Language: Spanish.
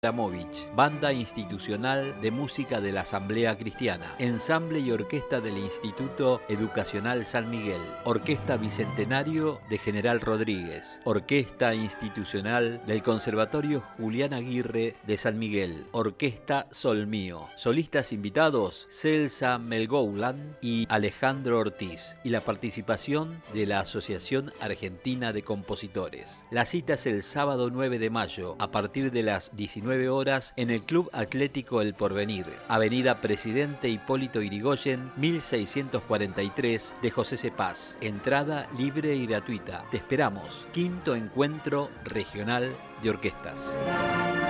Abramovich, Banda Institucional de Música de la Asamblea Cristiana, Ensamble y Orquesta del Instituto Educacional San Miguel, Orquesta Bicentenario de General Rodríguez, Orquesta Institucional del Conservatorio Julián Aguirre de San Miguel, Orquesta Sol Mío. Solistas invitados: Celsa Melgoulan y Alejandro Ortiz, y la participación de la Asociación Argentina de Compositores. La cita es el sábado 9 de mayo, a partir de las 19 horas, en el Club Atlético El Porvenir, Avenida Presidente Hipólito Yrigoyen, 1643 de José Cepaz. Entrada libre y gratuita. Te esperamos. Quinto Encuentro Regional de Orquestas.